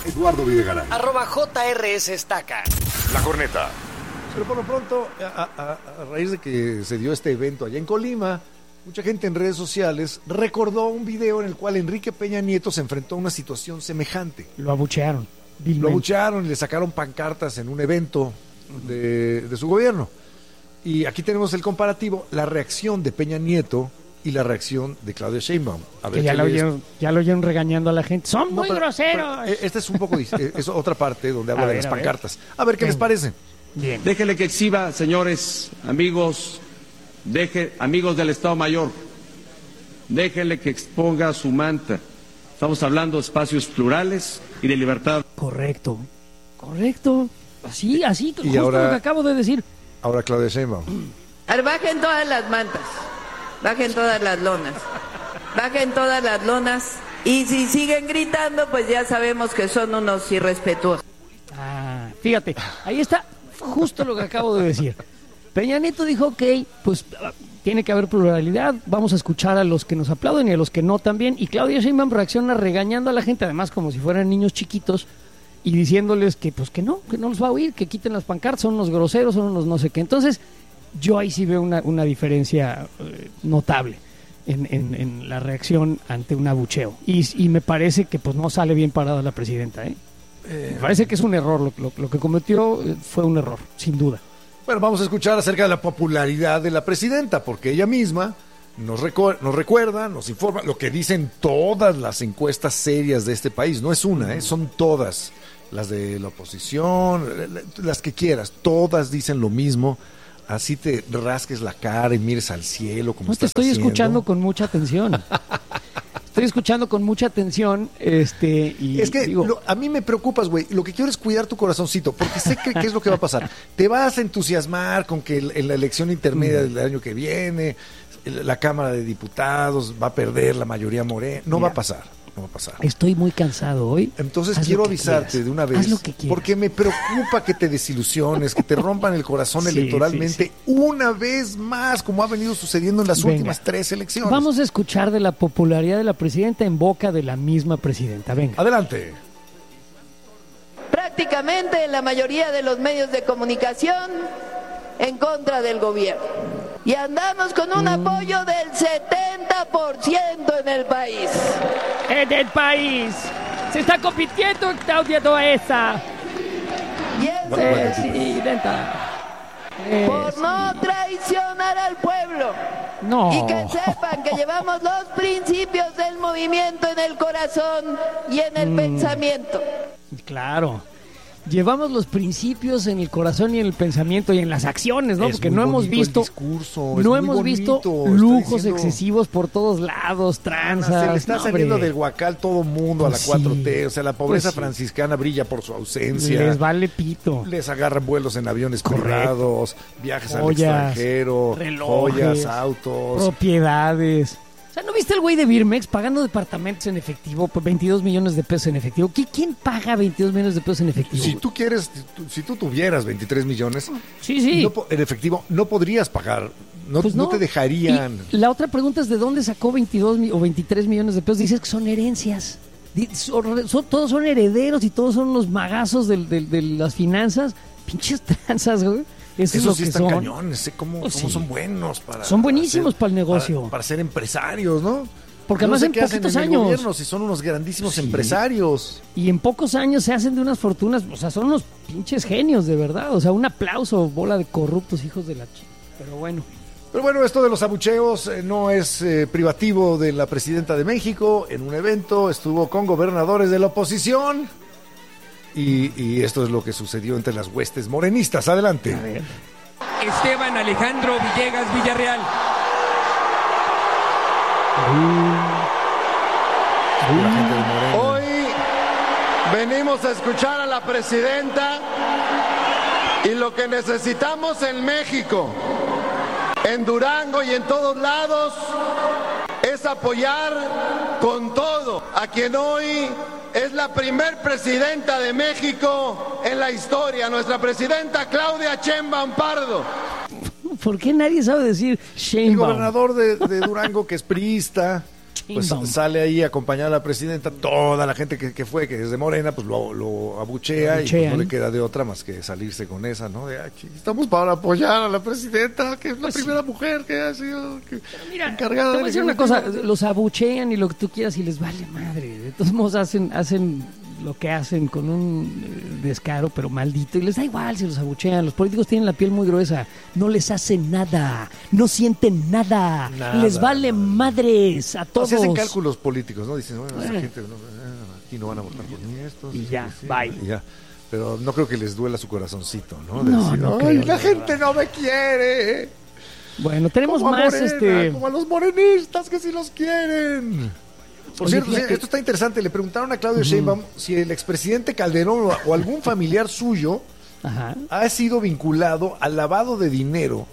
Eduardo Videgaray. @JRS Estaca. La Corneta. Pero por lo pronto, a raíz de que se dio este evento allá en Colima, mucha gente en redes sociales recordó un video en el cual Enrique Peña Nieto se enfrentó a una situación semejante. Lo abuchearon. Lo abuchearon y le sacaron pancartas en un evento de su gobierno. Y aquí tenemos el comparativo, la reacción de Peña Nieto y la reacción de Claudia Sheinbaum. A ver, ya lo oyeron regañando a la gente. ¡Son muy groseros! Pero esta es un poco, es otra parte donde habla de las pancartas. A ver qué les parece. Bien. Déjele que exhiba, señores, amigos, amigos del Estado Mayor, déjele que exponga su manta. Estamos hablando de espacios plurales y de libertad. Correcto. Así, Y justo ahora, lo que acabo de decir. Ahora Claudia Sheinbaum. Bajen todas las mantas, bajen todas las lonas, bajen todas las lonas, y si siguen gritando, pues ya sabemos que son unos irrespetuosos. Fíjate, ahí está justo lo que acabo de decir. Peña Nieto dijo, ok, pues tiene que haber pluralidad, vamos a escuchar a los que nos aplauden y a los que no también. Y Claudia Sheinbaum reacciona regañando a la gente, además como si fueran niños chiquitos, y diciéndoles que pues que no los va a oír, que quiten las pancartas, son unos groseros, son unos no sé qué. Entonces, yo ahí sí veo una diferencia notable en la reacción ante un abucheo. Y me parece que pues no sale bien parada la presidenta, Me parece que es un error, lo que cometió fue un error, sin duda. Bueno, vamos a escuchar acerca de la popularidad de la presidenta, porque ella misma nos recuerda, nos informa lo que dicen todas las encuestas serias de este país. No es una, son todas. Las de la oposición, las que quieras, todas dicen lo mismo. Así te rasques la cara y mires al cielo como te estoy escuchando con mucha atención. Estoy escuchando con mucha atención, y es que digo, a mí me preocupas, güey. Lo que quiero es cuidar tu corazoncito, porque sé que qué es lo que va a pasar. Te vas a entusiasmar con que en la elección intermedia del año que viene, la Cámara de Diputados va a perder la mayoría morena. No va a pasar. Estoy muy cansado hoy. Entonces quiero avisarte de una vez, porque me preocupa que te desilusiones, que te rompan el corazón electoralmente una vez más, como ha venido sucediendo en las últimas 3 elecciones. Vamos a escuchar de la popularidad de la presidenta en boca de la misma presidenta. Venga. Adelante. Prácticamente la mayoría de los medios de comunicación en contra del gobierno. Y andamos con un apoyo del 70% en el país. En el país. Se está compitiendo, Claudia Toesa. Presidenta. Por no traicionar al pueblo. No. Y que sepan que llevamos los principios del movimiento en el corazón y en el pensamiento. Claro. Llevamos los principios en el corazón y en el pensamiento y en las acciones, ¿no? Porque no hemos visto lujos excesivos por todos lados, tranzas. Se le está saliendo del huacal todo mundo a la 4T, o sea, la pobreza franciscana brilla por su ausencia. Les vale pito. Les agarran vuelos en aviones privados, viajes al joyas, extranjero, relojes, joyas, autos, propiedades. O sea, ¿no viste el güey de Birmex pagando departamentos en efectivo por 22 millones de pesos en efectivo? ¿Quién paga 22 millones de pesos en efectivo? Si tú tuvieras 23 millones sí. En efectivo, no podrías pagar, no te dejarían. Y la otra pregunta es, ¿de dónde sacó 22 o 23 millones de pesos? Dices que son herencias. Todos son herederos y todos son los magazos de las finanzas. Pinches tranzas, güey. Esos sí están cañones, sé cómo son buenos son buenísimos para el negocio. Para ser empresarios, ¿no? Porque además en poquitos años. Si son unos grandísimos empresarios. Y en pocos años se hacen de unas fortunas, o sea, son unos pinches genios, de verdad. O sea, un aplauso, bola de corruptos hijos de la chica. Pero bueno, esto de los abucheos no es privativo de la presidenta de México. En un evento estuvo con gobernadores de la oposición. Y esto es lo que sucedió entre las huestes morenistas. Adelante. A ver. Esteban Alejandro Villegas Villarreal. Hoy venimos a escuchar a la presidenta y lo que necesitamos en México, en Durango y en todos lados, es apoyar con todo a quien hoy es la primer presidenta de México en la historia, nuestra presidenta Claudia Sheinbaum Pardo. ¿Por qué nadie sabe decir Sheinbaum? El gobernador de Durango, que es priista, pues Sheinbaum. sale ahí a acompañar a la presidenta, toda la gente que fue, que es de Morena, pues lo abuchea y pues no le queda de otra más que salirse con esa, ¿no? De aquí estamos para apoyar a la presidenta, que es la Pues primera mujer que ha sido Mira, encargada te de voy a decir una cosa, los abuchean y lo que tú quieras y les vale madre. De todos modos hacen lo que hacen con un descaro, pero maldito, y les da igual si los abuchean. Los políticos tienen la piel muy gruesa, no les hacen nada, no sienten nada, les vale madres a todos. Se hacen cálculos políticos, ¿no? Dicen, bueno, esta gente aquí no van a votar por mí estos. Y ya, bye. Y ya. Pero no creo que les duela su corazoncito, ¿no? No, decir, no ay, creo, la gente no me quiere. Bueno, tenemos Como a más Morena, como a los morenistas que sí los quieren. Por Oye, cierto, fíjate. esto está interesante. Le preguntaron a Claudio Sheinbaum si el expresidente Calderón o algún familiar suyo Ajá. ha sido vinculado al lavado de dinero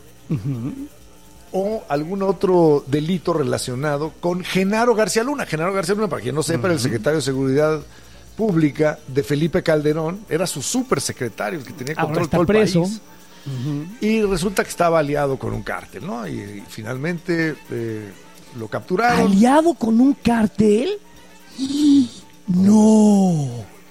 o algún otro delito relacionado con Genaro García Luna. Genaro García Luna, para quien no sepa, era el secretario de Seguridad Pública de Felipe Calderón, era su supersecretario, el que tenía Ahora control está todo el preso. país. Y resulta que estaba aliado con un cártel, ¿no? Y finalmente lo capturaron. ¿Aliado con un cártel? No.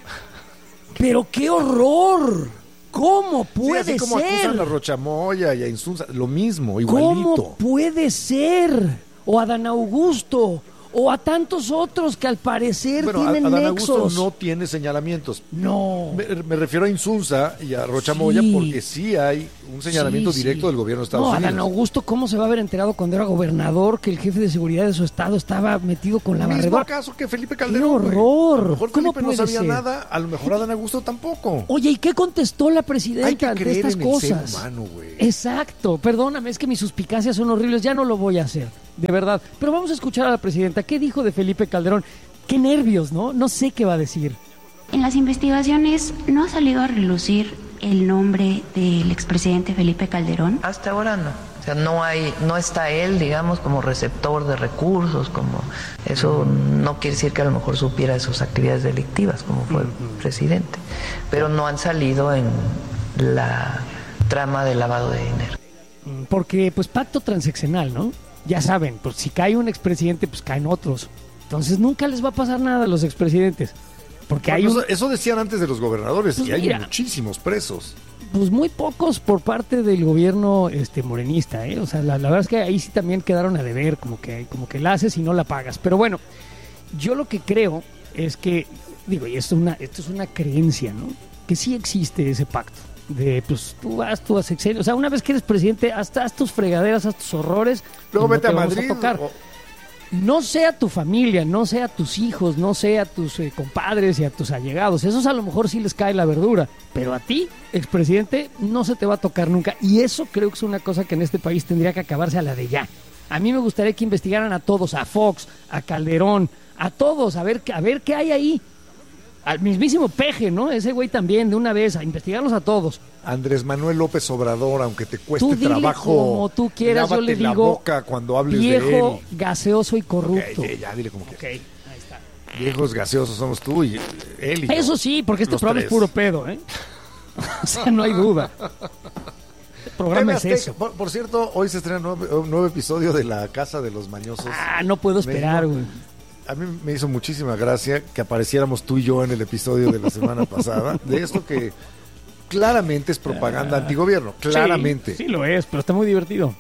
Pero qué horror. ¿Cómo Sí, puede así como ser? acusan a Rochamoya y a Insunza, lo mismo, igualito. ¿Cómo puede ser? O a Dan Augusto, o a tantos otros que al parecer Bueno, tienen Adán Augusto nexos. no tiene señalamientos. No. Me refiero a Insunza y a Rochamoya Sí. porque sí hay un señalamiento Sí, directo sí. del gobierno de Estados No, Unidos. Adán Augusto, ¿cómo se va a haber enterado cuando era gobernador que el jefe de seguridad de su estado estaba metido con la Mismo barredora? caso que Felipe ¡Qué Calderón. güey. horror! A lo mejor ¿Cómo Felipe no puede sabía ser? nada, a lo mejor Adán Augusto tampoco. Oye, ¿y qué contestó la Hay presidenta que ante creer estas en el cosas? ser humano, güey. Exacto, perdóname, es que mis suspicacias son horribles, ya no lo voy a hacer, de verdad. Pero vamos a escuchar a la presidenta. ¿Qué dijo de Felipe Calderón? Qué nervios, ¿no? No sé qué va a decir. En las investigaciones no ha salido a relucir el nombre del expresidente Felipe Calderón. Hasta ahora no. O sea, no está él, digamos, como receptor de recursos, como eso no quiere decir que a lo mejor supiera de sus actividades delictivas, como fue presidente. Pero no han salido en la trama de lavado de dinero. Porque, pues, pacto transaccional, ¿no? Ya saben, pues si cae un expresidente, pues caen otros. Entonces nunca les va a pasar nada a los expresidentes. Porque hay Bueno, eso decían antes de los gobernadores, Pues y hay mira. muchísimos presos. pues muy pocos por parte del gobierno morenista, ¿eh? O sea, la verdad es que ahí sí también quedaron a deber, como que la haces y no la pagas. Pero bueno, yo lo que creo es que, digo, y esto es una creencia, ¿no? Que sí existe ese pacto. De, pues, tú haz tu sexenio. O sea, una vez que eres presidente, haz tus fregaderas, haz tus horrores. Luego y no vete te a vamos Madrid. tocar. No sea tu familia, no sea tus hijos, no sea tus compadres y a tus allegados. Esos a lo mejor sí les cae la verdura. Pero a ti, expresidente, no se te va a tocar nunca. Y eso creo que es una cosa que en este país tendría que acabarse a la de ya. A mí me gustaría que investigaran a todos, a Fox, a Calderón, a todos, a ver qué hay ahí. Al mismísimo Peje, ¿no? Ese güey también, de una vez, a investigarlos a todos. Andrés Manuel López Obrador, aunque te cueste Tú dile trabajo, como tú quieras, yo le lávate la digo boca cuando hables viejo, de él. gaseoso y corrupto. Ok, ya, dile como Ok, quieras. ahí está. Viejos gaseosos somos tú y él y yo. Eso sí, porque este Los programa tres. es puro pedo, ¿eh? O sea, no hay duda. El programa TV es Azteca. eso. Por cierto, hoy se estrena un nuevo episodio de La Casa de los Mañosos. Ah, no puedo esperar, güey. A mí me hizo muchísima gracia que apareciéramos tú y yo en el episodio de la semana pasada, de esto que claramente es propaganda antigobierno, claramente. Sí, lo es, pero está muy divertido.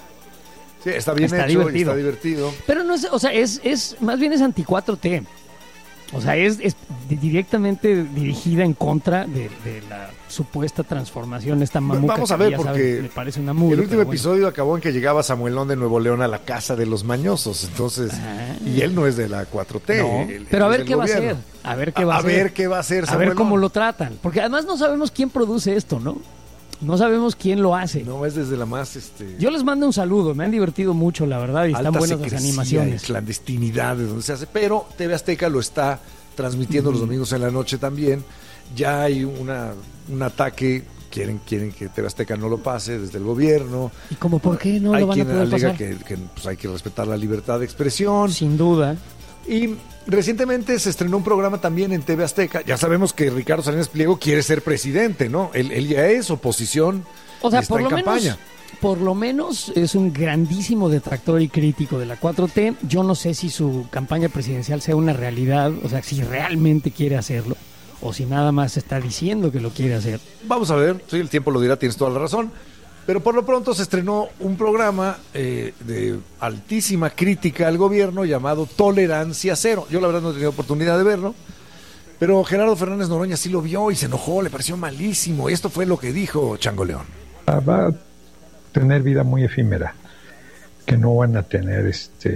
Sí, está bien Está hecho y divertido. está divertido. Pero no es, o sea, es más bien es anti-4T. O sea, es directamente dirigida en contra de la supuesta transformación, esta mamuca. Vamos a que ver, ya porque saben, me parece una mugre, el último pero bueno. episodio acabó en que llegaba Samuelón de Nuevo León a la Casa de los Mañosos, entonces, y él no es de la 4T. No, él pero a es ver del qué va a gobierno. hacer. A ver qué va a A hacer. ver qué va a hacer A ver Samuelón. cómo lo tratan. Porque además no sabemos quién produce esto, ¿no? No sabemos quién lo hace. No, es desde la más... Yo les mando un saludo, me han divertido mucho, la verdad, y están alta buenas las secrecía animaciones. y clandestinidad de donde se hace, pero TV Azteca lo está transmitiendo los domingos en la noche también. Ya hay un ataque, quieren que TV Azteca no lo pase desde el gobierno. ¿Y como por qué no Hay lo van a quien poder alega pasar? que pues, hay que respetar la libertad de expresión. Sin duda. Y recientemente se estrenó un programa también en TV Azteca. Ya sabemos que Ricardo Salinas Pliego quiere ser presidente, ¿no? Él ya es oposición. O sea, y está por en lo campaña. menos por lo menos es un grandísimo detractor y crítico de la 4T. Yo no sé si su campaña presidencial sea una realidad, o sea, si realmente quiere hacerlo, o si nada más está diciendo que lo quiere hacer. Vamos a ver, sí, el tiempo lo dirá, tienes toda la razón. Pero por lo pronto se estrenó un programa de altísima crítica al gobierno llamado Tolerancia Cero. Yo la verdad no he tenido oportunidad de verlo, pero Gerardo Fernández Noroña sí lo vio y se enojó, le pareció malísimo. Y esto fue lo que dijo Chango León. Va a tener vida muy efímera, que no van a tener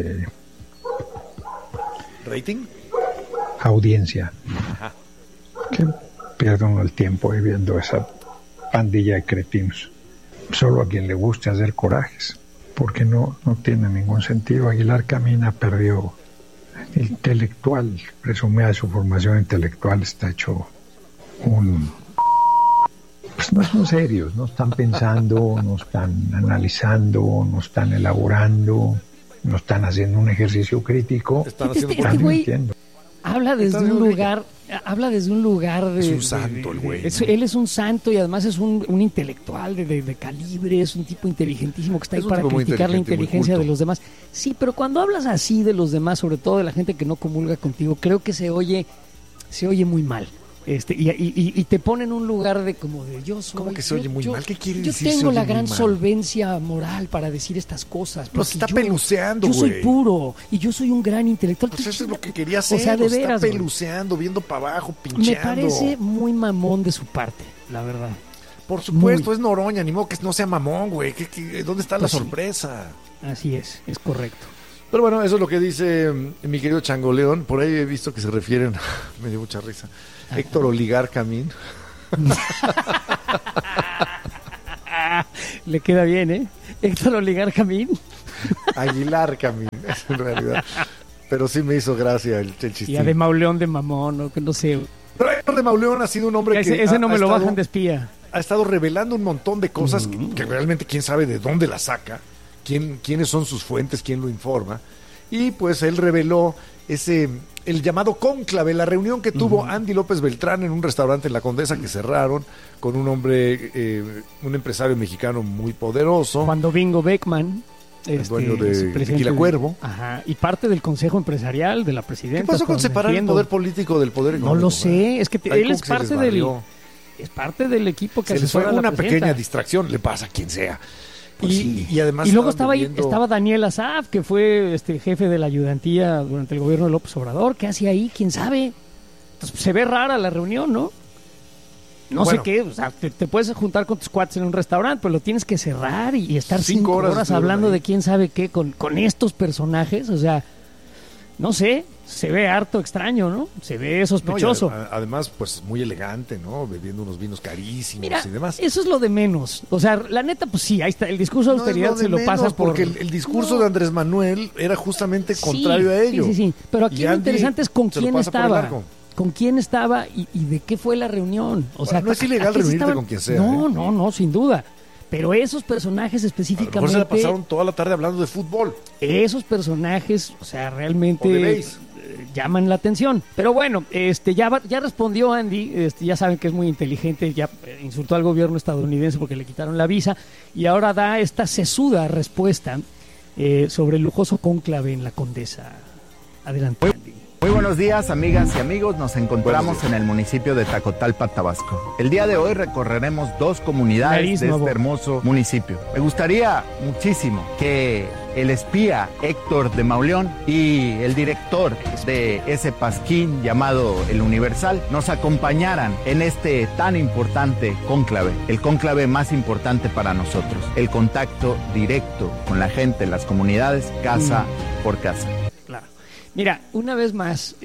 ¿rating? Audiencia. Ajá. Que pierde uno el tiempo ahí viendo esa pandilla de cretinos. Solo a quien le guste hacer corajes, porque no tiene ningún sentido. Aguilar Camín perdió intelectual, presumida de su formación intelectual, está hecho pues no son serios, no están pensando, no están analizando, no están elaborando, no están haciendo un ejercicio crítico. Están haciendo este güey habla desde un lugar de... Es un santo el güey. Él es un santo y además es un intelectual de calibre, es un tipo inteligentísimo que está ahí para criticar la inteligencia de los demás. Sí, pero cuando hablas así de los demás, sobre todo de la gente que no comulga contigo, creo que se oye muy mal. Y te pone en un lugar de como de yo soy... ¿Cómo que se oye muy mal? ¿Qué quiere decir? Yo tengo la gran solvencia moral para decir estas cosas. Nos está peluceando, güey. Yo soy puro y yo soy un gran intelectual. Pues eso es lo que quería hacer. O sea, de veras, está peluceando, viendo para abajo, pincheando. Me parece muy mamón de su parte, la verdad. Por supuesto, es Noroña, ni modo que no sea mamón, güey. ¿Dónde está la sorpresa? Así es correcto. Pero bueno, eso es lo que dice mi querido Chango León. Por ahí he visto que se refieren, me dio mucha risa, Héctor Oligar Camín. Le queda bien, ¿eh? Héctor Oligar Camín. Aguilar Camín, en realidad. Pero sí me hizo gracia el chistín. Y a de Mauleón de mamón, ¿no? Que no sé. Pero Héctor de Mauleón ha sido un hombre que... Ese no me lo bajan de espía. Ha estado revelando un montón de cosas que realmente quién sabe de dónde las saca. Quiénes son sus fuentes, quién lo informa. Y pues él reveló el llamado cónclave, la reunión que tuvo Andy López Beltrán en un restaurante en La Condesa que cerraron con un hombre, un empresario mexicano muy poderoso. Juan Domingo Beckman, el dueño de Tequila Cuervo. Ajá, y parte del consejo empresarial de la presidenta. ¿Qué pasó con separar el poder político del poder económico? No lo sé, es que él es parte del equipo que asesora a la presidenta. Una pequeña distracción, le pasa a quien sea. Pues y además luego estaba Daniel Asaf, que fue jefe de la ayudantía durante el gobierno de López Obrador. ¿Qué hacía ahí? ¿Quién sabe? Entonces, se ve rara la reunión, ¿no? No sé qué, o sea, te puedes juntar con tus cuates en un restaurante, pero lo tienes que cerrar y estar 5 horas hablando de quién sabe qué con estos personajes, o sea, no sé, se ve harto extraño, ¿no? Se ve sospechoso. No, además, pues muy elegante, ¿no? Bebiendo unos vinos carísimos y demás. Eso es lo de menos. O sea, la neta, pues sí, ahí está. El discurso de austeridad se lo pasa por... Porque el discurso de Andrés Manuel era justamente contrario a ello. Sí. Pero aquí lo interesante es con quién estaba. Con quién estaba y de qué fue la reunión. O sea, no es ilegal reunirte con quien sea. No, sin duda. Pero esos personajes específicamente... A lo mejor se la pasaron toda la tarde hablando de fútbol. Esos personajes, o sea, realmente llaman la atención. Pero bueno, ya respondió Andy, ya saben que es muy inteligente, ya insultó al gobierno estadounidense porque le quitaron la visa y ahora da esta sesuda respuesta sobre el lujoso cónclave en La Condesa. Adelante, Andy. Muy buenos días, amigas y amigos. Nos encontramos en el municipio de Tacotalpa, Tabasco. El día de hoy recorreremos 2 comunidades de este hermoso municipio. Me gustaría muchísimo que el espía Héctor de Mauleón y el director de ese pasquín llamado El Universal nos acompañaran en este tan importante cónclave, el cónclave más importante para nosotros, el contacto directo con la gente en las comunidades, casa por casa. Mira, una vez más,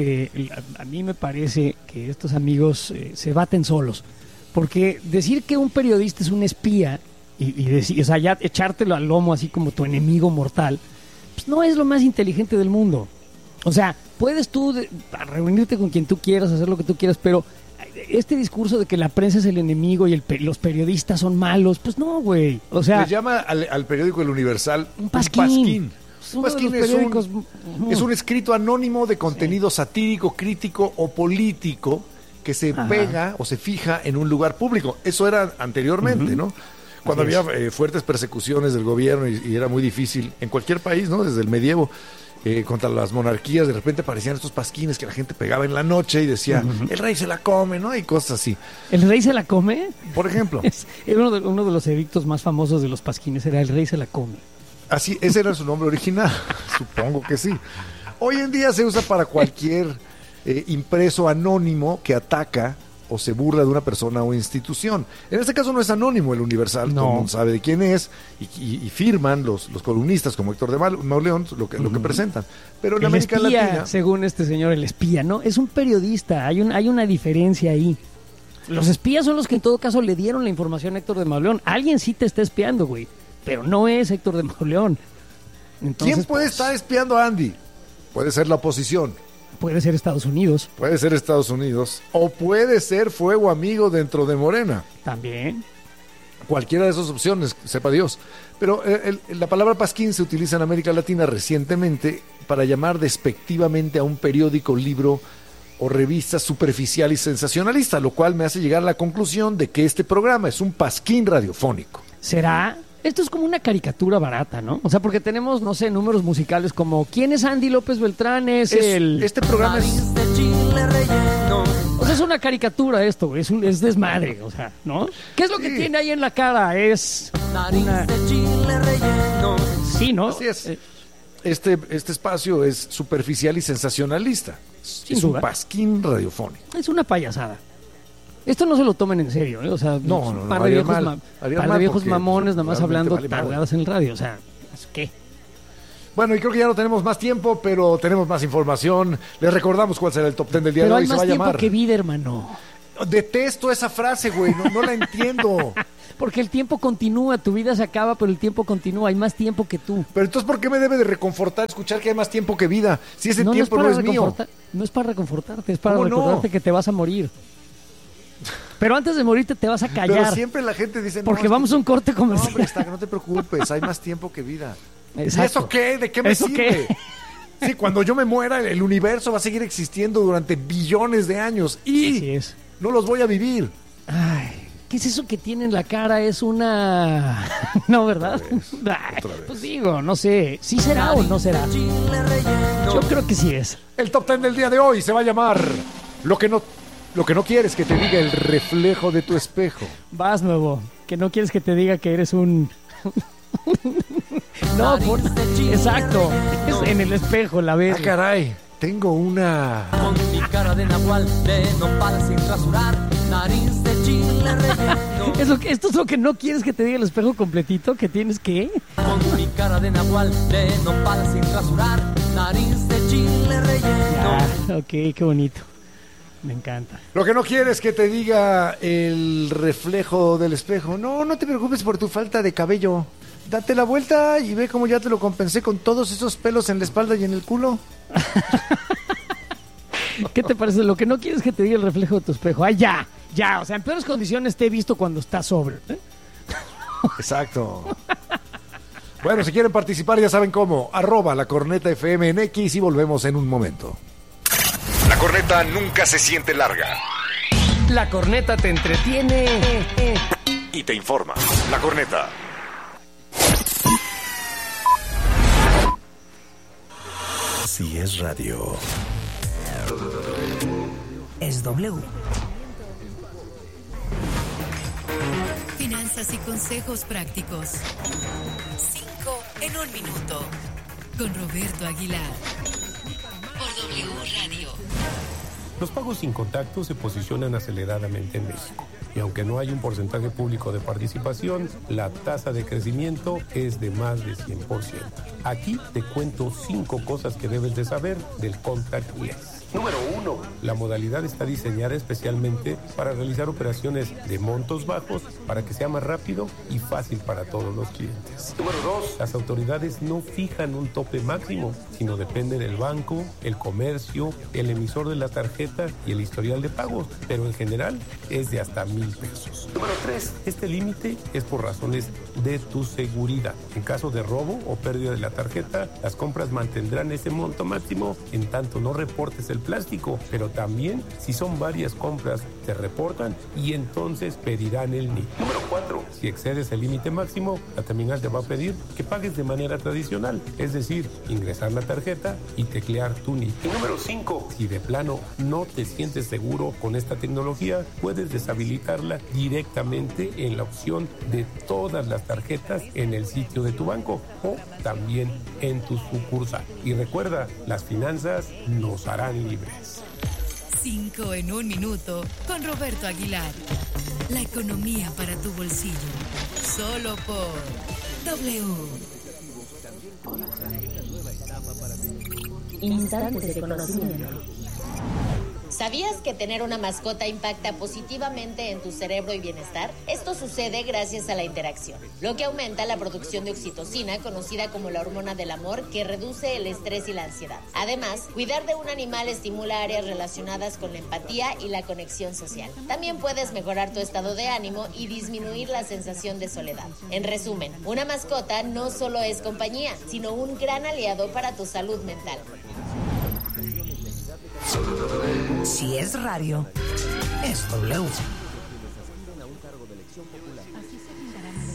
a mí me parece que estos amigos se baten solos, porque decir que un periodista es un espía y decir, o sea, ya echártelo al lomo así como tu enemigo mortal, pues no es lo más inteligente del mundo. O sea, puedes tú reunirte con quien tú quieras, hacer lo que tú quieras, pero este discurso de que la prensa es el enemigo y los periodistas son malos, pues no, güey. O sea, le llama al periódico El Universal un pasquín. Es un escrito anónimo de contenido satírico, crítico o político que se pega o se fija en un lugar público. Eso era anteriormente, ¿no? Cuando había fuertes persecuciones del gobierno y era muy difícil en cualquier país, ¿no? Desde el medievo, contra las monarquías, de repente aparecían estos pasquines que la gente pegaba en la noche y decía, el rey se la come, ¿no? Y cosas así. ¿El rey se la come? Por ejemplo. Uno de los edictos más famosos de los pasquines era el rey se la come. Así, ese era su nombre original. Supongo que sí. Hoy en día se usa para cualquier impreso anónimo que ataca o se burla de una persona o institución. En este caso no es anónimo el Universal, todo el mundo sabe de quién es y firman los columnistas como Héctor de Mauleón lo que presentan. Pero en América Latina, según este señor, el espía, ¿no? Es un periodista, hay una diferencia ahí. Los espías son los que en todo caso le dieron la información a Héctor de Mauleón. Alguien sí te está espiando, güey, pero no es Héctor de Mauleón. Entonces, ¿quién puede estar espiando a Andy? Puede ser la oposición. Puede ser Estados Unidos. Puede ser Estados Unidos. O puede ser Fuego Amigo dentro de Morena. También. Cualquiera de esas opciones, sepa Dios. Pero la palabra pasquín se utiliza en América Latina recientemente para llamar despectivamente a un periódico, libro o revista superficial y sensacionalista, lo cual me hace llegar a la conclusión de que este programa es un pasquín radiofónico. ¿Será? Esto es como una caricatura barata, ¿no? O sea, porque tenemos, no sé, números musicales como ¿quién es Andy López Beltrán? Este programa es... O sea, es una caricatura esto, güey. Es desmadre, o sea, ¿no? ¿Qué es lo que tiene ahí en la cara? Es una... Sí, ¿no? Así es. Este espacio es superficial y sensacionalista. Es un pasquín radiofónico. Es una payasada. Esto no se lo tomen en serio, ¿eh? O sea, no, un par de viejos mamones nada más hablando tardadas en el radio, o sea, ¿qué? Bueno, y creo que ya no tenemos más tiempo, pero tenemos más información. Les recordamos cuál será el top 10 del día de hoy. Pero hay más tiempo que vida, hermano. Detesto esa frase, güey, no la entiendo. Porque el tiempo continúa, tu vida se acaba, pero el tiempo continúa, hay más tiempo que tú. Pero entonces, ¿por qué me debe de reconfortar escuchar que hay más tiempo que vida? Si ese tiempo no es mío. No es para reconfortarte, es para recordarte que te vas a morir. Pero antes de morirte te vas a callar. Pero siempre la gente dice... Porque vamos a un corte comercial. No, hombre, no te preocupes, hay más tiempo que vida. Exacto. ¿Y eso qué? ¿De qué me sirve? ¿Qué? Sí, cuando yo me muera, el universo va a seguir existiendo durante billones de años. Y no los voy a vivir. Ay, ¿qué es eso que tiene en la cara? Es una... No, ¿verdad? Otra vez. Pues digo, no sé. ¿Sí será o no será? Yo creo que sí es. El top 10 del día de hoy se va a llamar Lo que no quieres que te diga el reflejo de tu espejo. Vas, nuevo. Que no quieres que te diga que eres un... No, exacto. Es en el espejo, la ves. Ah, caray. Tengo una... Con mi cara de nahual, de nopal sin rasurar, nariz de chile relleno. Esto es lo que no quieres que te diga el espejo completito, que tienes que... Con mi cara de nahual, de nopal sin rasurar, nariz de chile relleno. Ya, ok, qué bonito. Me encanta. Lo que no quieres que te diga el reflejo del espejo. No te preocupes por tu falta de cabello. Date la vuelta y ve cómo ya te lo compensé con todos esos pelos en la espalda y en el culo. ¿Qué te parece? Lo que no quieres que te diga el reflejo de tu espejo. ¡Ay, ya! O sea, en peores condiciones te he visto cuando estás sobrio, ¿eh? Exacto. Bueno, si quieren participar ya saben cómo. @lacornetafm en X y volvemos en un momento. La corneta nunca se siente larga. La corneta te entretiene y te informa. La corneta. Si es radio. Es W. Finanzas y consejos prácticos. 5 en 1 minuto. Con Roberto Aguilar. Por W Radio. Los pagos sin contacto se posicionan aceleradamente en México. Y aunque no hay un porcentaje público de participación, la tasa de crecimiento es de más de 100%. Aquí te cuento 5 cosas que debes de saber del contactless. Número 1. La modalidad está diseñada especialmente para realizar operaciones de montos bajos para que sea más rápido y fácil para todos los clientes. Número 2. Las autoridades no fijan un tope máximo, sino depende del banco, el comercio, el emisor de la tarjeta y el historial de pagos, pero en general es de hasta 1,000 pesos. Número 3. Este límite es por razones de tu seguridad. En caso de robo o pérdida de la tarjeta, las compras mantendrán ese monto máximo en tanto no reportes el plástico, pero también si son varias compras te reportan y entonces pedirán el NIP. Número 4. Si excedes el límite máximo, la terminal te va a pedir que pagues de manera tradicional, es decir, ingresar la tarjeta y teclear tu NIP. Y número 5. Si de plano no te sientes seguro con esta tecnología, puedes deshabilitarla directamente en la opción de todas las tarjetas en el sitio de tu banco o también en tu sucursal. Y recuerda, las finanzas nos harán libres. 5 en 1 minuto con Roberto Aguilar. La economía para tu bolsillo. Solo por W. Instantes de conocimiento. ¿Sabías que tener una mascota impacta positivamente en tu cerebro y bienestar? Esto sucede gracias a la interacción, lo que aumenta la producción de oxitocina, conocida como la hormona del amor, que reduce el estrés y la ansiedad. Además, cuidar de un animal estimula áreas relacionadas con la empatía y la conexión social. También puedes mejorar tu estado de ánimo y disminuir la sensación de soledad. En resumen, una mascota no solo es compañía, sino un gran aliado para tu salud mental. Si es radio, es W.